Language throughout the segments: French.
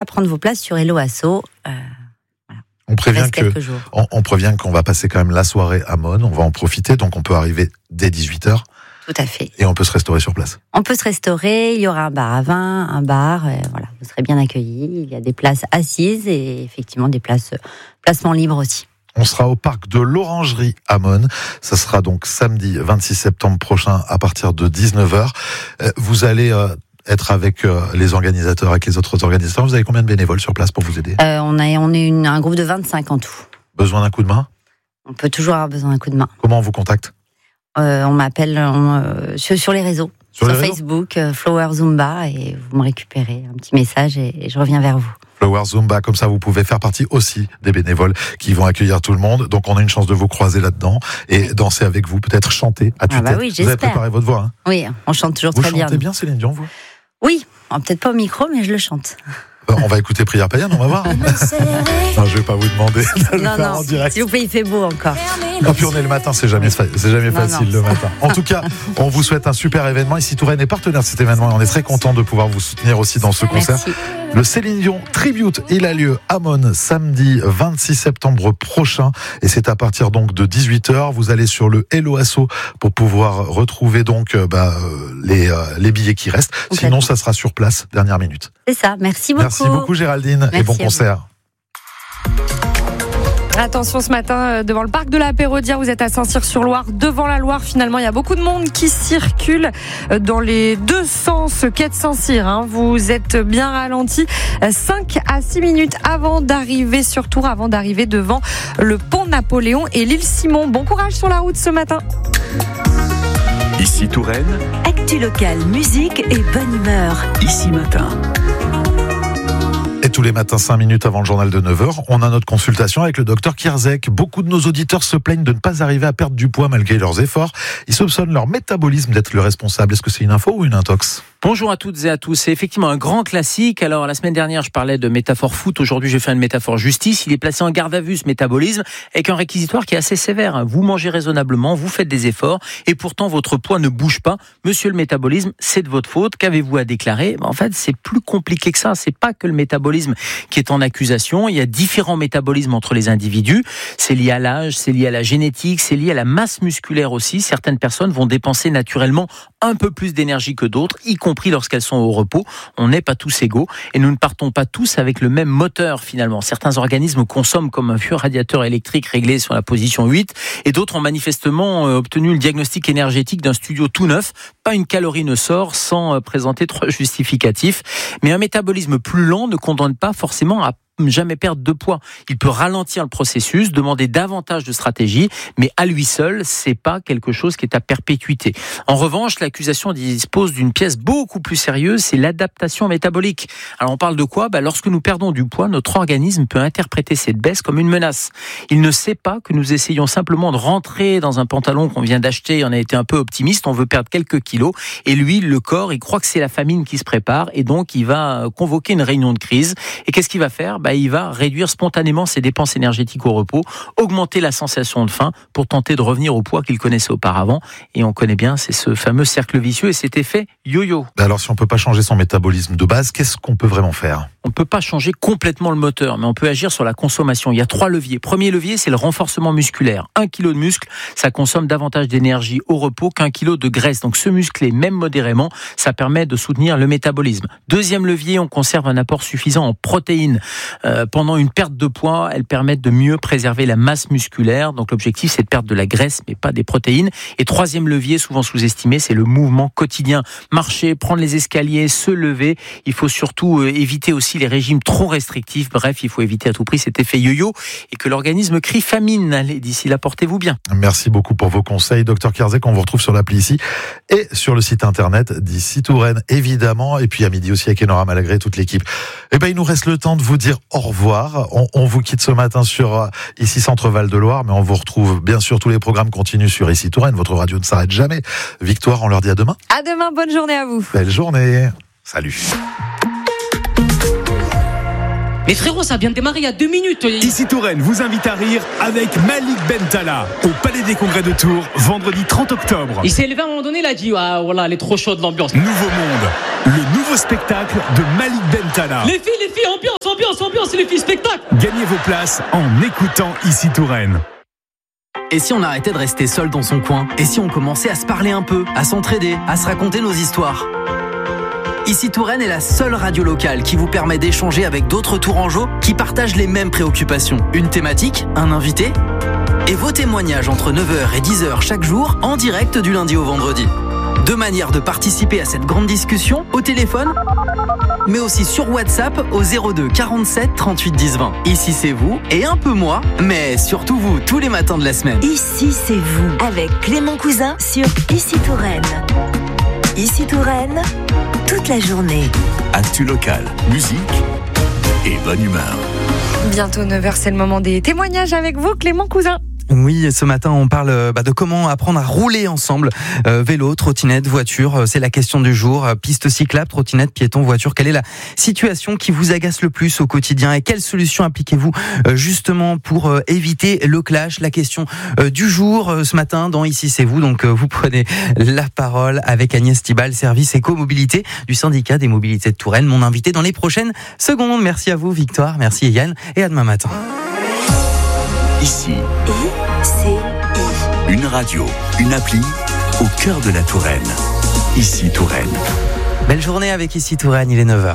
prendre vos places sur Hello Asso. On prévient qu'on va passer quand même la soirée à Mosnes, on va en profiter, donc on peut arriver dès 18h. Tout à fait. Et on peut se restaurer sur place. On peut se restaurer, il y aura un bar à vin, un bar, voilà, vous serez bien accueillis. Il y a des places assises et effectivement des placements libres aussi. On sera au parc de l'Orangerie à Mosnes. Ça sera donc samedi 26 septembre prochain à partir de 19h. Vous allez être avec les organisateurs, avec les autres organisateurs. Vous avez combien de bénévoles sur place pour vous aider ? On est un groupe de 25 en tout. Besoin d'un coup de main ? On peut toujours avoir besoin d'un coup de main. Comment on vous contacte ? On m'appelle sur les réseaux, sur Facebook, Flower Zumba, et vous me récupérez un petit message et je reviens vers vous. Flower Zumba, comme ça vous pouvez faire partie aussi des bénévoles qui vont accueillir tout le monde. Donc on a une chance de vous croiser là-dedans et danser avec vous, peut-être chanter à tue-tête. Oui, vous avez préparé votre voix, hein ? Oui, on chante toujours très bien. Vous chantez bien, Céline Dion, vous ? Oui, peut-être pas au micro, mais je le chante. On va écouter Prière païenne, on va voir. Non, je vais pas vous demander de le faire en direct. S'il vous plaît, il fait beau encore. Et puis on est le matin, c'est jamais facile le matin. En tout cas, on vous souhaite un super événement. Ici Touraine est partenaire de cet événement et on est très content de pouvoir vous soutenir aussi dans ce concert. Merci. Le Céline Dion Tribute, il a lieu à Mosnes samedi 26 septembre prochain et c'est à partir donc de 18h. Vous allez sur le Hello Asso pour pouvoir retrouver donc les billets qui restent. Sinon, ça sera sur place, dernière minute. C'est ça, merci beaucoup. Merci beaucoup Géraldine et bon concert. Attention ce matin devant le parc de la Péraudière, vous êtes à Saint-Cyr-sur-Loire, devant la Loire. Finalement, il y a beaucoup de monde qui circule dans les deux sens quai de Saint-Cyr. Vous êtes bien ralenti 5 à 6 minutes avant d'arriver sur Tours, avant d'arriver devant le pont Napoléon et l'île Simon. Bon courage sur la route ce matin. Ici Touraine. Actu locale, musique et bonne humeur. Ici Matin. Et tous les matins, 5 minutes avant le journal de 9h, on a notre consultation avec le docteur Kierzek. Beaucoup de nos auditeurs se plaignent de ne pas arriver à perdre du poids malgré leurs efforts. Ils soupçonnent leur métabolisme d'être le responsable. Est-ce que c'est une info ou une intox ? Bonjour à toutes et à tous. C'est effectivement un grand classique. Alors, la semaine dernière, je parlais de métaphore foot. Aujourd'hui, je fais une métaphore justice. Il est placé en garde à vue, ce métabolisme, avec un réquisitoire qui est assez sévère. Vous mangez raisonnablement, vous faites des efforts, et pourtant, votre poids ne bouge pas. Monsieur le métabolisme, c'est de votre faute. Qu'avez-vous à déclarer ? En fait, c'est plus compliqué que ça. C'est pas que le métabolisme qui est en accusation. Il y a différents métabolismes entre les individus. C'est lié à l'âge, c'est lié à la génétique, c'est lié à la masse musculaire aussi. Certaines personnes vont dépenser naturellement un peu plus d'énergie que d'autres, y compris lorsqu'elles sont au repos. On n'est pas tous égaux et nous ne partons pas tous avec le même moteur finalement. Certains organismes consomment comme un vieux radiateur électrique réglé sur la position 8 et d'autres ont manifestement obtenu le diagnostic énergétique d'un studio tout neuf. Pas une calorie ne sort sans présenter 3 justificatifs. Mais un métabolisme plus lent ne condamne pas forcément à jamais perdre de poids. Il peut ralentir le processus, demander davantage de stratégie, mais à lui seul, c'est pas quelque chose qui est à perpétuité. En revanche, l'accusation dispose d'une pièce beaucoup plus sérieuse, c'est l'adaptation métabolique. Alors on parle de quoi ? Lorsque nous perdons du poids, notre organisme peut interpréter cette baisse comme une menace. Il ne sait pas que nous essayons simplement de rentrer dans un pantalon qu'on vient d'acheter, on a été un peu optimiste, on veut perdre quelques kilos, et lui, le corps, il croit que c'est la famine qui se prépare, et donc il va convoquer une réunion de crise. Et qu'est-ce qu'il va faire ? Il va réduire spontanément ses dépenses énergétiques au repos, augmenter la sensation de faim pour tenter de revenir au poids qu'il connaissait auparavant. Et on connaît bien, c'est ce fameux cercle vicieux et cet effet yo-yo. Alors si on ne peut pas changer son métabolisme de base, qu'est-ce qu'on peut vraiment faire ? On ne peut pas changer complètement le moteur, mais on peut agir sur la consommation. Il y a 3 leviers. Premier levier, c'est le renforcement musculaire. 1 kilo de muscle, ça consomme davantage d'énergie au repos qu'1 kilo de graisse. Donc se muscler, même modérément, ça permet de soutenir le métabolisme. Deuxième levier, on conserve un apport suffisant en protéines. Pendant une perte de poids, elles permettent de mieux préserver la masse musculaire. Donc l'objectif, c'est de perdre de la graisse, mais pas des protéines. Et troisième levier, souvent sous-estimé, c'est le mouvement quotidien. Marcher, prendre les escaliers, se lever. Il faut surtout éviter aussi les régimes trop restrictifs. Bref, il faut éviter à tout prix cet effet yo-yo et que l'organisme crie famine. Allez, d'ici là, portez-vous bien. Merci beaucoup pour vos conseils, Dr Kierzek. On vous retrouve sur l'appli ici et sur le site internet d'Ici Touraine, évidemment. Et puis à midi aussi avec Enora Malagré et toute l'équipe. Il nous reste le temps de vous dire au revoir. On vous quitte ce matin sur Ici Centre Val de Loire, mais on vous retrouve bien sûr, tous les programmes continuent sur Ici Touraine. Votre radio ne s'arrête jamais. Victoire, on leur dit à demain. À demain, bonne journée à vous. Belle journée. Salut. Mais frérot, ça vient de démarrer il y a 2 minutes. Ici Touraine vous invite à rire avec Malik Bentala au Palais des Congrès de Tours, vendredi 30 octobre. Il s'est élevé à un moment donné, il a dit voilà, elle est trop chaude l'ambiance. Nouveau monde, le nouveau spectacle de Malik Bentala. Les filles, ambiance, les filles, spectacle. Gagnez vos places en écoutant Ici Touraine. Et si on arrêtait de rester seul dans son coin ? Et si on commençait à se parler un peu, à s'entraider, à se raconter nos histoires ? Ici Touraine est la seule radio locale qui vous permet d'échanger avec d'autres Tourangeaux qui partagent les mêmes préoccupations. Une thématique, un invité et vos témoignages entre 9h et 10h chaque jour en direct du lundi au vendredi. Deux manières de participer à cette grande discussion, au téléphone, mais aussi sur WhatsApp au 02 47 38 10 20. Ici c'est vous et un peu moi, mais surtout vous tous les matins de la semaine. Ici c'est vous avec Clément Cousin sur Ici Touraine. Ici Touraine, toute la journée. Actu locale, musique et bonne humeur. Bientôt 9h, c'est le moment des témoignages avec vous, Clément Cousin. Oui, ce matin, on parle de comment apprendre à rouler ensemble. Vélo, trottinette, voiture, c'est la question du jour. Piste cyclable, trottinette, piéton, voiture. Quelle est la situation qui vous agace le plus au quotidien et quelles solutions appliquez-vous justement pour éviter le clash ? La question du jour ce matin dans Ici c'est vous. Donc vous prenez la parole avec Agnès Thibal, service éco-mobilité du syndicat des mobilités de Touraine, mon invité dans les prochaines secondes. Merci à vous Victoire, merci Yann et à demain matin. Ici, ICI. une radio, une appli au cœur de la Touraine. Ici Touraine. Belle journée avec Ici Touraine, il est 9h.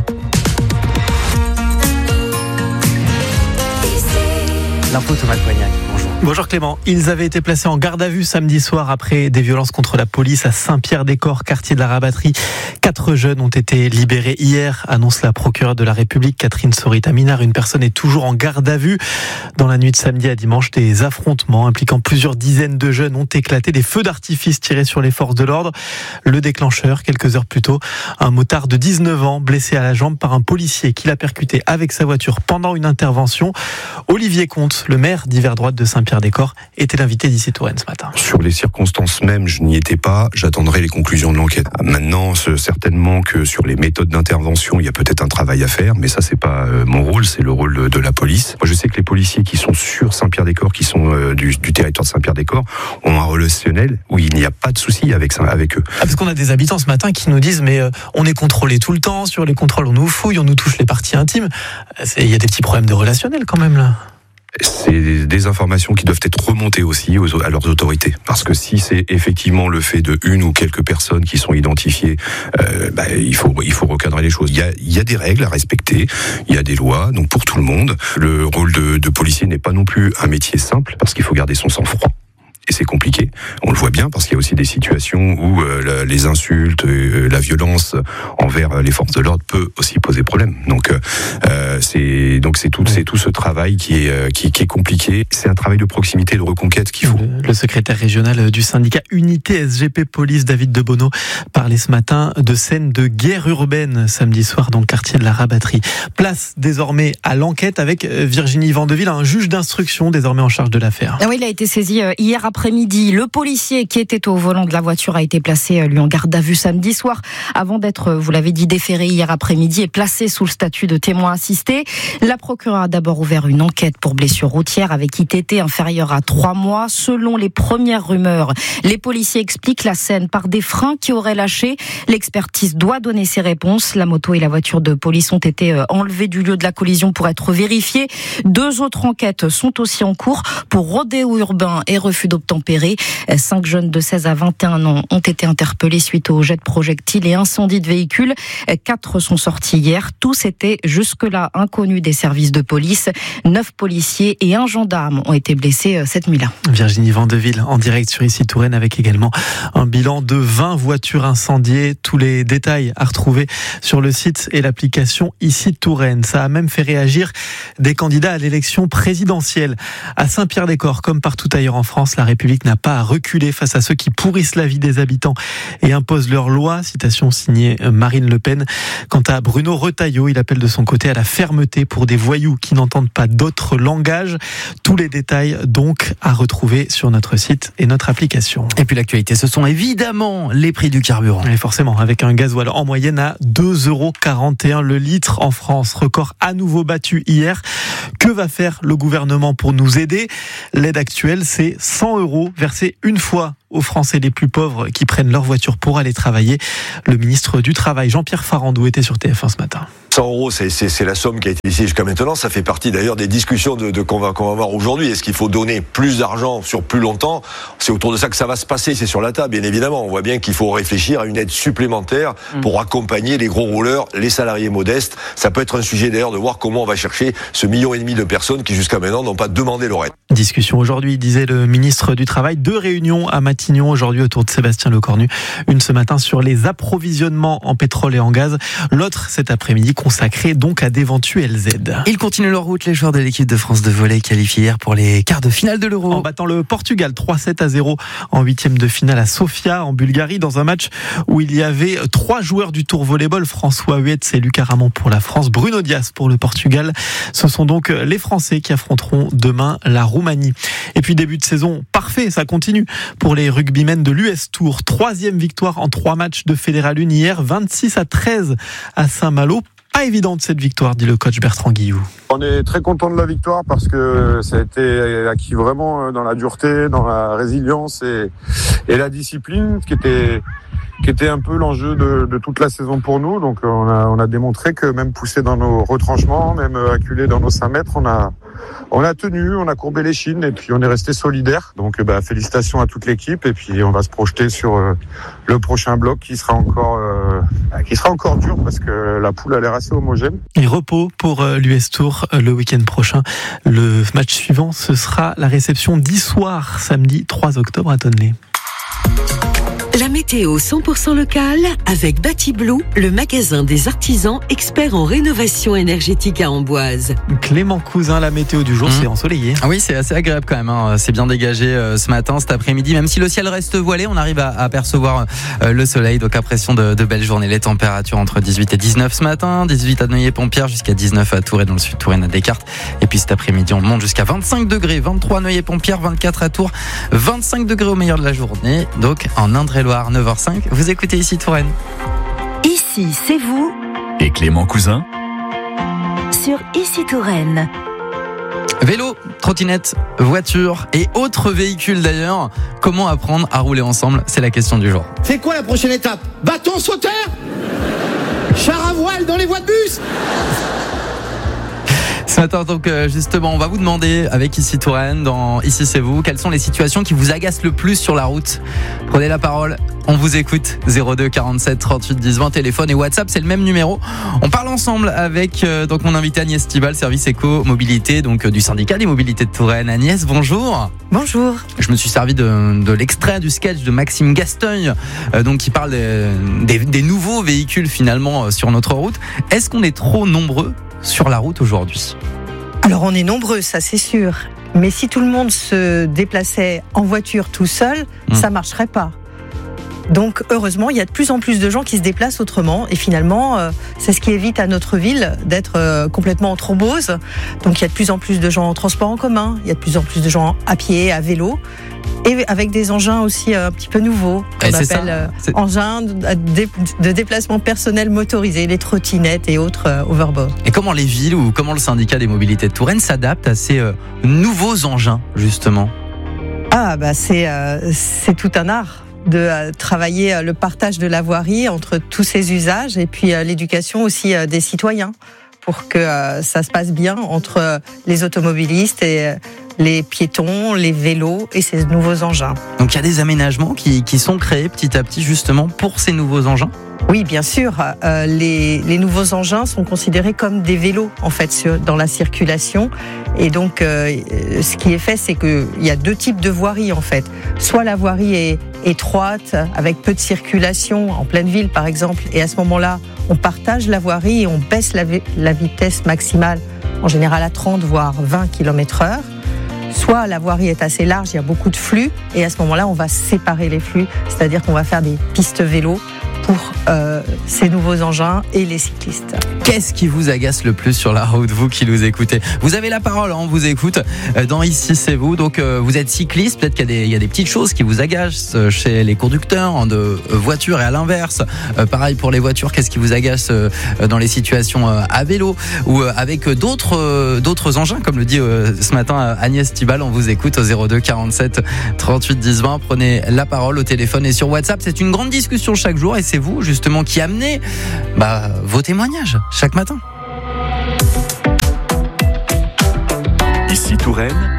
L'info Thomas Poignard. Bonjour. Bonjour Clément. Ils avaient été placés en garde à vue samedi soir après des violences contre la police à Saint-Pierre-des-Corps, quartier de la Rabatterie. 4 jeunes ont été libérés hier, annonce la procureure de la République, Catherine Sorita-Minard. Une personne est toujours en garde à vue. Dans la nuit de samedi à dimanche, des affrontements impliquant plusieurs dizaines de jeunes ont éclaté. Des feux d'artifice tirés sur les forces de l'ordre. Le déclencheur, quelques heures plus tôt, un motard de 19 ans blessé à la jambe par un policier qui l'a percuté avec sa voiture pendant une intervention. Olivier Comte, le maire d'Yverdroite de Saint-Pierre-des-Corps, était l'invité d'Ici Touraine ce matin. Sur les circonstances même, je n'y étais pas. J'attendrai les conclusions de l'enquête. Maintenant, certainement que sur les méthodes d'intervention, il y a peut-être un travail à faire, mais ça, c'est pas mon rôle, c'est le rôle de la police. Moi, je sais que les policiers qui sont sur Saint-Pierre-des-Corps, qui sont du territoire de Saint-Pierre-des-Corps, ont un relationnel où il n'y a pas de souci avec eux. Parce qu'on a des habitants ce matin qui nous disent mais on est contrôlé tout le temps, sur les contrôles on nous fouille, on nous touche les parties intimes. Il y a des petits problèmes de relationnel quand même là. C'est des informations qui doivent être remontées aussi à leurs autorités. Parce que si c'est effectivement le fait de une ou quelques personnes qui sont identifiées, il faut recadrer les choses. Il y a des règles à respecter, il y a des lois, donc pour tout le monde. Le rôle de policier n'est pas non plus un métier simple, parce qu'il faut garder son sang-froid. Et c'est compliqué. On le voit bien parce qu'il y a aussi des situations où les insultes, la violence envers les forces de l'ordre peut aussi poser problème. Donc c'est tout ce travail qui est compliqué. C'est un travail de proximité, de reconquête qu'il faut. Le secrétaire régional du syndicat Unité SGP Police, David Debono, parlait ce matin de scènes de guerre urbaine samedi soir dans le quartier de la Rabatterie. Place désormais à l'enquête avec Virginie Vandeville, un juge d'instruction désormais en charge de l'affaire. Oui, il a été saisi hier après-midi. Le policier qui était au volant de la voiture a été placé, lui, en garde à vue samedi soir, avant d'être, vous l'avez dit, déféré hier après-midi et placé sous le statut de témoin assisté. La procureure a d'abord ouvert une enquête pour blessure routière avec ITT inférieure à 3 mois. Selon les premières rumeurs, les policiers expliquent la scène par des freins qui auraient lâché. L'expertise doit donner ses réponses. La moto et la voiture de police ont été enlevées du lieu de la collision pour être vérifiées. 2 autres enquêtes sont aussi en cours pour rodéo urbain et refus d'obtempérer. 5 jeunes de 16 à 21 ans ont été interpellés suite aux jets de projectiles et incendies de véhicules. 4 sont sortis hier. Tous étaient jusque-là inconnus des services de police. 9 policiers et 1 gendarme ont été blessés cette nuit-là. Virginie Vandeville en direct sur Ici Touraine avec également un bilan de 20 voitures incendiées. Tous les détails à retrouver sur le site et l'application Ici Touraine. Ça a même fait réagir des candidats à l'élection présidentielle. À Saint-Pierre-des-Corps, comme partout ailleurs en France, la République n'a pas à reculer face à ceux qui pourrissent la vie des habitants et imposent leurs lois. Citation signée Marine Le Pen. Quant à Bruno Retailleau, il appelle de son côté à la fermeté pour des voyous qui n'entendent pas d'autres langages. Tous les détails donc à retrouver sur notre site et notre application. Et puis l'actualité, ce sont évidemment les prix du carburant. Et forcément, avec un gasoil en moyenne à 2,41 € le litre en France. Record à nouveau battu hier. Que va faire le gouvernement pour nous aider ? L'aide actuelle, c'est 100 € versés une fois aux Français les plus pauvres qui prennent leur voiture pour aller travailler. Le ministre du Travail, Jean-Pierre Farandou, était sur TF1 ce matin. 100 €, c'est la somme qui a été décidée jusqu'à maintenant. Ça fait partie d'ailleurs des discussions qu'on va avoir aujourd'hui. Est-ce qu'il faut donner plus d'argent sur plus longtemps ? C'est autour de ça que ça va se passer. C'est sur la table, bien évidemment. On voit bien qu'il faut réfléchir à une aide supplémentaire pour accompagner les gros rouleurs, les salariés modestes. Ça peut être un sujet d'ailleurs de voir comment on va chercher ce 1,5 million de personnes qui jusqu'à maintenant n'ont pas demandé leur aide. Discussion aujourd'hui, disait le ministre du Travail. 2 réunions à Matignon aujourd'hui autour de Sébastien Lecornu. Une ce matin sur les approvisionnements en pétrole et en gaz. L'autre cet après-midi consacré donc à d'éventuelles aides. Ils continuent leur route, les joueurs de l'équipe de France de volley qualifiés hier pour les quarts de finale de l'Euro. En battant le Portugal 3-7-0 en 8e de finale à Sofia en Bulgarie, dans un match où il y avait 3 joueurs du Tour Volleyball, François Huetz et Lucas Ramon pour la France, Bruno Dias pour le Portugal. Ce sont donc les Français qui affronteront demain la Roumanie. Et puis début de saison parfait, ça continue pour les rugbymen de l'US Tour. 3e victoire en 3 matchs de Fédéral 1 hier, 26-13 à Saint-Malo. Pas évidente cette victoire, dit le coach Bertrand Guillou. On est très content de la victoire parce que ça a été acquis vraiment dans la dureté, dans la résilience et la discipline qui était un peu l'enjeu de toute la saison pour nous. Donc on a démontré que même poussé dans nos retranchements, même acculé dans nos 5 mètres, on a tenu, on a courbé les chines et puis on est resté solidaire. Donc félicitations à toute l'équipe et puis on va se projeter sur le prochain bloc qui sera encore dur parce que la poule a l'air assez homogène. Et repos pour l'US Tour le week-end prochain. Le match suivant, ce sera la réception 10 soirs, samedi 3 octobre à Tonnelet. La météo 100% locale avec Batiblue, le magasin des artisans experts en rénovation énergétique à Amboise. Clément Cousin, la météo du jour, c'est ensoleillé. Ah oui, c'est assez agréable quand même. Hein. C'est bien dégagé ce matin, cet après-midi. Même si le ciel reste voilé, on arrive à apercevoir le soleil. Donc impression de belles journées. Les températures entre 18 et 19 ce matin, 18 à Neuilly-Pompierre, jusqu'à 19 à Tours et dans le sud Touraine à Descartes. Et puis cet après-midi, on monte jusqu'à 25 degrés, 23 à Neuilly-Pompierre, 24 à Tours, 25 degrés au meilleur de la journée. Donc en Indre-et-Loire, 9h05, vous écoutez Ici Touraine. Ici, c'est vous. Et Clément Cousin Sur Ici Touraine. Vélo, trottinette, voiture et autres véhicules d'ailleurs. Comment apprendre à rouler ensemble ? C'est la question du jour. C'est quoi la prochaine étape ? Bâton sauteur ? Char à voile dans les voies de bus ? Ce matin, donc, justement, on va vous demander, avec Ici Touraine, dans Ici c'est vous, quelles sont les situations qui vous agacent le plus sur la route. Prenez la parole, on vous écoute. 02 47 38 10 20, téléphone et WhatsApp, c'est le même numéro. On parle ensemble avec donc mon invité Agnès Thibal, service éco-mobilité, donc du syndicat des mobilités de Touraine. Agnès, bonjour. Bonjour. Je me suis servi de l'extrait du sketch de Maxime Gasteuil, donc qui parle des nouveaux véhicules finalement sur notre route. Est-ce qu'on est trop nombreux sur la route aujourd'hui? Alors on est nombreux, ça c'est sûr. Mais si tout le monde se déplaçait en voiture tout seul, ça marcherait pas. Donc heureusement, il y a de plus en plus de gens qui se déplacent autrement. Et finalement, c'est ce qui évite à notre ville d'être complètement en thrombose. Donc il y a de plus en plus de gens en transport en commun, il y a de plus en plus de gens à pied, à vélo. Et avec des engins aussi un petit peu nouveaux, qu'on appelle engins de déplacement personnel motorisé, les trottinettes et autres overboard. Et comment les villes ou comment le syndicat des mobilités de Touraine s'adapte à ces nouveaux engins, justement? C'est tout un art de travailler le partage de la voirie entre tous ces usages et puis l'éducation aussi des citoyens pour que ça se passe bien entre les automobilistes et les piétons, les vélos et ces nouveaux engins. Donc il y a des aménagements qui sont créés petit à petit justement pour ces nouveaux engins? Oui, bien sûr. Les nouveaux engins sont considérés comme des vélos en fait dans la circulation. Et donc, ce qui est fait, c'est qu'il y a deux types de voiries en fait. Soit la voirie est étroite, avec peu de circulation, en pleine ville par exemple, et à ce moment-là, on partage la voirie et on baisse la vitesse maximale, en général à 30 voire 20 km/h. Soit la voirie est assez large, il y a beaucoup de flux, et à ce moment-là, on va séparer les flux, c'est-à-dire qu'on va faire des pistes vélos pour ces nouveaux engins et les cyclistes. Qu'est-ce qui vous agace le plus sur la route, vous qui nous écoutez? Vous avez la parole, on vous écoute dans Ici c'est vous. Donc vous êtes cycliste, peut-être qu'il y a des petites choses qui vous agacent chez les conducteurs de voitures, et à l'inverse, pareil pour les voitures, qu'est-ce qui vous agace dans les situations à vélo ou avec d'autres engins, comme le dit ce matin Agnès Thibal. On vous écoute au 02 47 38 10 20. Prenez la parole au téléphone et sur WhatsApp. C'est une grande discussion chaque jour et c'est vous justement qui amenez vos témoignages chaque matin. Ici Touraine.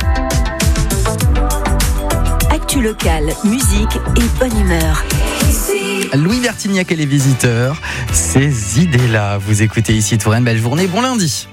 Actu locale, musique et bonne humeur. Louis Bertignac et les visiteurs, ces idées-là. Vous écoutez Ici Touraine, belle journée, bon lundi.